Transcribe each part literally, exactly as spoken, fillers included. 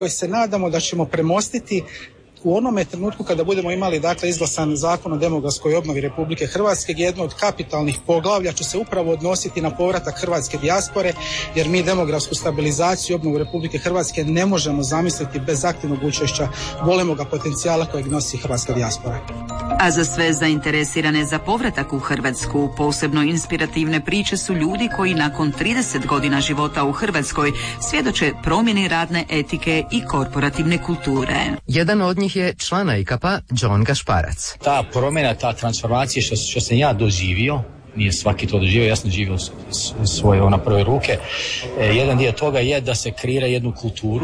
koji se nadamo da ćemo premostiti u onome trenutku kada budemo imali dakle izglasan zakon o demografskoj obnovi Republike Hrvatske. Jedno od kapitalnih poglavlja će se upravo odnositi na povratak hrvatske dijaspore, jer mi demografsku stabilizaciju i obnovu Republike Hrvatske ne možemo zamisliti bez aktivnog učešća golemoga potencijala kojeg nosi hrvatska dijaspora. A za sve zainteresirane za povratak u Hrvatsku, posebno inspirativne priče su ljudi koji nakon trideset godina života u Hrvatskoj svjedoče promjeni radne etike i korporativne kulture. Jedan od njih je člana I K P-a John Gašparac. Ta promjena, ta transformacija što, što sam ja doživio, nije svaki to doživio, ja sam doživio svoje na prve ruke. E, jedan dio toga je da se kreira jednu kulturu,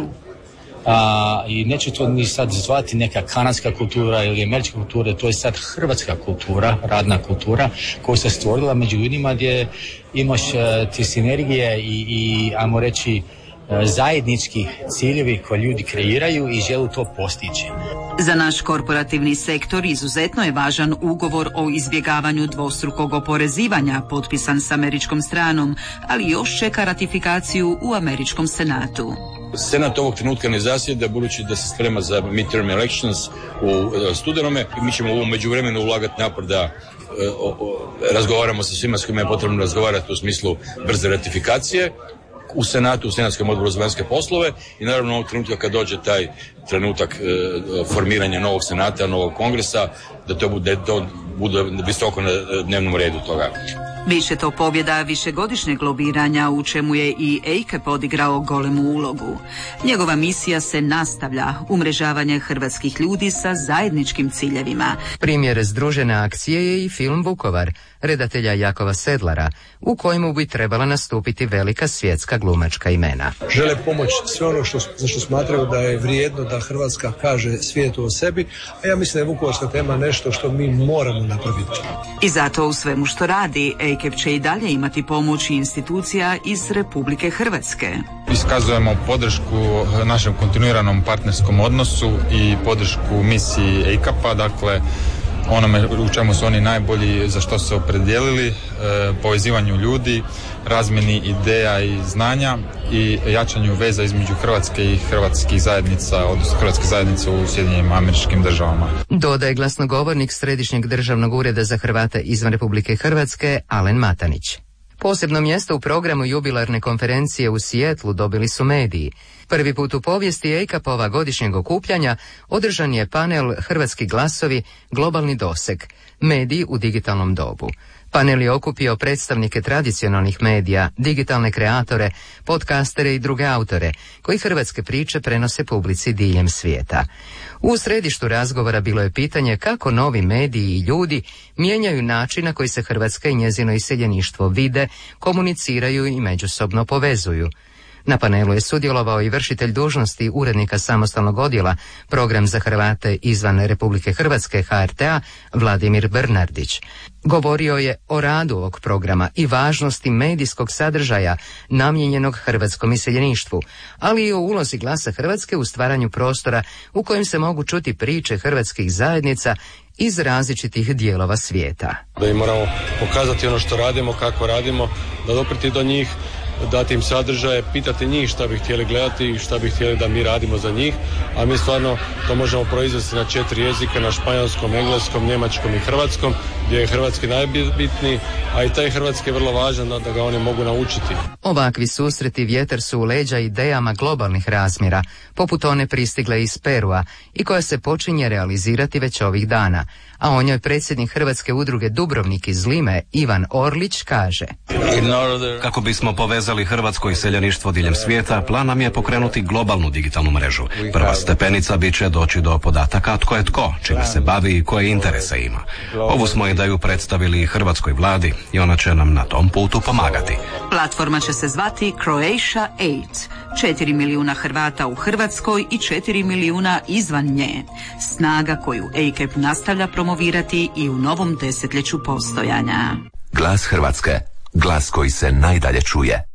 a, i neću to ni sad zvati neka kanadska kultura ili američka kultura, to je sad hrvatska kultura, radna kultura koja se stvorila među ljudima gdje imaš ti sinergije i, i ajmo reći, zajednički ciljevi koje ljudi kreiraju i žele to postići. Za naš korporativni sektor izuzetno je važan ugovor o izbjegavanju dvostrukog oporezivanja potpisan s američkom stranom, ali još čeka ratifikaciju u američkom senatu. Senat ovog trenutka ne zasjeda, budući da se sprema za midterm elections u studenome. Mi ćemo u međuvremenu ulagati napor da o, o, razgovaramo sa svima s kojima je potrebno razgovarati u smislu brze ratifikacije u Senatu, u Senatskom odboru za vanjske poslove i naravno ovog trenutka kad dođe taj trenutak e, formiranja novog Senata, novog kongresa, da to bude, to bude visoko na dnevnom redu toga. Više to pobjeda višegodišnjeg lobiranja u čemu je i E I K E P odigrao golemu ulogu. Njegova misija se nastavlja, umrežavanje hrvatskih ljudi sa zajedničkim ciljevima. Primjer združene akcije je i film Vukovar, redatelja Jakova Sedlara, u kojemu bi trebala nastupiti velika svjetska glumačka imena. Žele pomoći sve ono što, za što smatraju da je vrijedno da Hrvatska kaže svijetu o sebi, a ja mislim da je vukovarska tema nešto što mi moramo napraviti. I zato u svemu što radi, E I K E P će i dalje imati pomoć institucija iz Republike Hrvatske. Iskazujemo podršku našem kontinuiranom partnerskom odnosu i podršku misiji E I K A P-a, dakle onome u čemu su oni najbolji, za što se opredijelili, e, povezivanju ljudi, razmjeni ideja i znanja i jačanju veza između Hrvatske i hrvatskih zajednica, odnosno hrvatske zajednice u Sjedinjenim Američkim Državama. Dodaje glasnogovornik Središnjeg državnog ureda za Hrvate izvan Republike Hrvatske, Alen Matanić. Posebno mjesto u programu jubilarne konferencije u Sijetlu dobili su mediji. Prvi put u povijesti E I K A P-ova godišnjeg okupljanja održan je panel Hrvatski glasovi, globalni doseg, mediji u digitalnom dobu. Panel je okupio predstavnike tradicionalnih medija, digitalne kreatore, podcastere i druge autore, koji hrvatske priče prenose publici diljem svijeta. U središtu razgovora bilo je pitanje kako novi mediji i ljudi mijenjaju način na koji se Hrvatska i njezino iseljeništvo vide, komuniciraju i međusobno povezuju. Na panelu je sudjelovao i vršitelj dužnosti urednika samostalnog odjela Program za Hrvate izvan Republike Hrvatske H R T-a Vladimir Bernardić. Govorio je o radu ovog programa i važnosti medijskog sadržaja namijenjenog hrvatskom iseljeništvu, ali i o ulozi Glasa Hrvatske u stvaranju prostora u kojem se mogu čuti priče hrvatskih zajednica iz različitih dijelova svijeta. Da im moramo pokazati ono što radimo, kako radimo, da dopriti do njih, dati im sadržaje, pitati njih šta bi htjeli gledati i šta bi htjeli da mi radimo za njih, a mi stvarno to možemo proizvesti na četiri jezika, na španjolskom, engleskom, njemačkom i hrvatskom, gdje je hrvatski najbitniji, a i taj hrvatski je vrlo važan da ga oni mogu naučiti. Ovakvi susreti vjetar su u leđa idejama globalnih razmjera, poput one pristigle iz Perua i koja se počinje realizirati već ovih dana, a o njoj predsjednik Hrvatske udruge Dubrovnik iz Lime Ivan Orlić kaže: Kako bismo povezali hrvatsko iseljeništvo diljem svijeta, plan nam je pokrenuti globalnu digitalnu mrežu. Prva stepenica bit će doći do podataka tko je tko, čime se bavi i koje interese ima. Ovu smo ideju predstavili hrvatskoj vladi i ona će nam na tom putu pomagati. Platforma će se zvati Croatia osam. Četiri milijuna Hrvata u Hrvatskoj i četiri milijuna izvan nje. Snaga koju E I K E P nastavlja promovirati i u novom desetljeću postojanja. Glas Hrvatske. Glas koji se najdalje čuje.